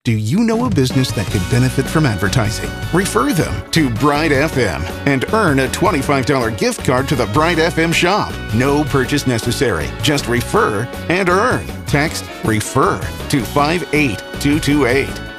Do you know a business that could benefit from advertising? Refer them to Bright FM and earn a $25 gift card to the Bright FM shop. No purchase necessary. Just refer and earn. Text REFER to 58228.